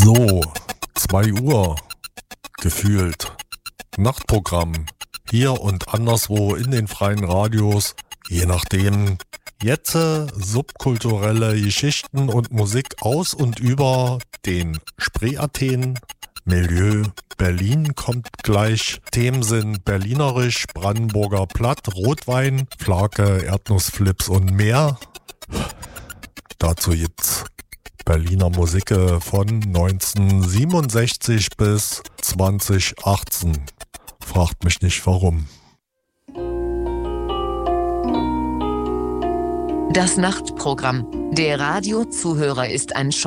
So, 2 Uhr gefühlt. Nachtprogramm. Hier und anderswo in den freien Radios. Je nachdem. Jetzt subkulturelle Geschichten und Musik aus und über den Spree-Athen. Milieu Berlin kommt gleich. Themen sind berlinerisch, Brandenburger Platt, Rotwein, Flake, Erdnussflips und mehr. Dazu gibt's Berliner Musik von 1967 bis 2018. Fragt mich nicht warum. Das Nachtprogramm. Der Radiozuhörer ist ein